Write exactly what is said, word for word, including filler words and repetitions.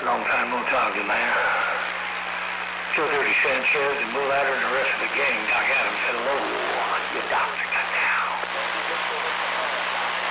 Long time no talking, man. Kill Dirty Sanchez and Bull Adder and the